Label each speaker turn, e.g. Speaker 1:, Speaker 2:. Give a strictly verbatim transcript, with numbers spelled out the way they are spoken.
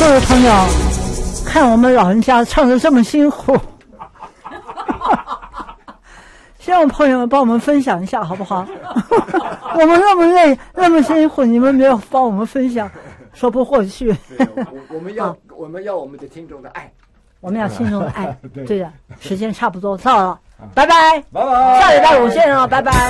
Speaker 1: 各位朋友，看我们老人家唱得这么辛苦，希望朋友们帮我们分享一下，好不好？我们那么累，那么辛苦，你们没有帮我们分享，说不过去。
Speaker 2: 我们要我们要我们的听众的爱，
Speaker 1: 我们要听众的爱。对的，时间差不多到了，拜拜，
Speaker 2: 拜拜，
Speaker 1: 下礼拜五见啊，拜拜。